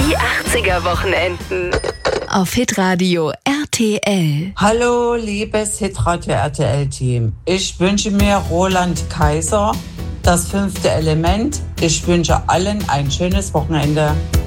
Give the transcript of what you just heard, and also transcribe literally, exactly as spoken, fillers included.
Die achtziger-Wochenenden. Auf Hitradio R T L. Hallo, liebes Hitradio R T L-Team. Ich wünsche mir Roland Kaiser, das fünfte Element. Ich wünsche allen ein schönes Wochenende.